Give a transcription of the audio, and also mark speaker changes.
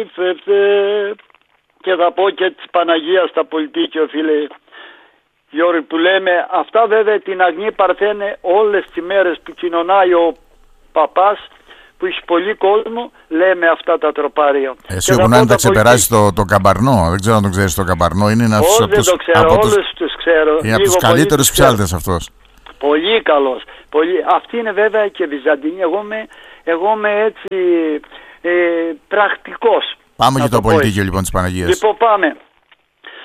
Speaker 1: και θα πω και της Παναγίας στα πολιτίκιο, φίλε Γιώργη, που λέμε αυτά. Βέβαια την Αγνή Παρθένε όλες τις μέρες που κοινωνάει ο παπάς, που έχει πολύ κόσμο, λέμε αυτά τα τροπάρια.
Speaker 2: Εσύ όπου να είναι, τα ξεπεράσει το Καμπαρνό. Δεν ξέρω αν τον ξέρεις το Καμπαρνό. Είναι ένας
Speaker 1: δεν το ξέρω, όλους τους ξέρω.
Speaker 2: Είναι από τους καλύτερους ψάλτες αυτός.
Speaker 1: Πολύ καλός. Αυτή είναι βέβαια και Βυζαντινή. Εγώ είμαι έτσι πρακτικός.
Speaker 2: Πάμε και το πολιτίκιο λοιπόν της Παναγίας.
Speaker 1: Λοιπόν, πάμε.